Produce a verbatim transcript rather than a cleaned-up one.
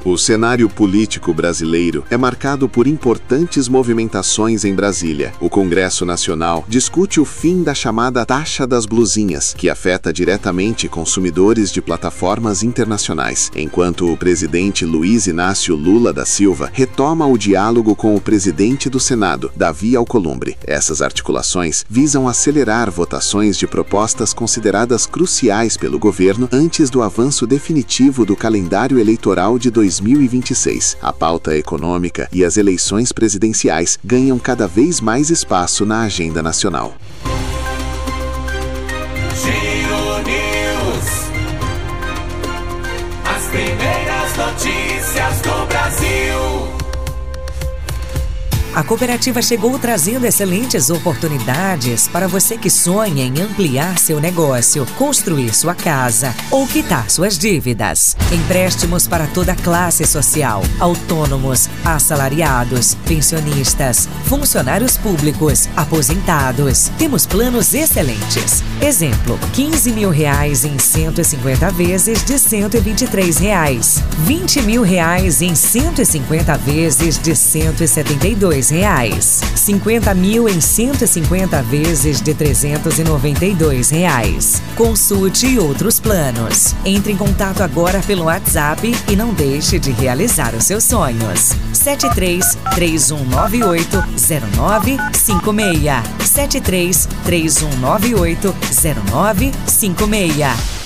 O cenário político brasileiro é marcado por importantes movimentações em Brasília. O Congresso Nacional discute o fim da chamada taxa das blusinhas, que afeta diretamente consumidores de plataformas internacionais, enquanto o presidente Luiz Inácio Lula da Silva retoma o diálogo com o presidente do Senado, Davi Alcolumbre. Essas articulações visam acelerar votações de propostas consideradas cruciais pelo governo antes do avanço definitivo do calendário eleitoral de dois mil e vinte e seis. A pauta econômica e as eleições presidenciais ganham cada vez mais espaço na agenda nacional. Giro News. As primeiras notícias do Brasil. A cooperativa chegou trazendo excelentes oportunidades para você que sonha em ampliar seu negócio, construir sua casa ou quitar suas dívidas. Empréstimos para toda a classe social, autônomos, assalariados, pensionistas, funcionários públicos, aposentados. Temos planos excelentes. Exemplo, quinze mil reais em cento e cinquenta vezes de cento e vinte e três reais. vinte mil reais em cento e cinquenta vezes de cento e setenta e dois reais. cinquenta mil em cento e cinquenta vezes de trezentos e noventa e dois reais. Consulte outros planos. Entre em contato agora pelo WhatsApp e não deixe de realizar os seus sonhos. sete três três um nove oito zero nove cinco seis. sete três três um nove oito zero nove cinco seis.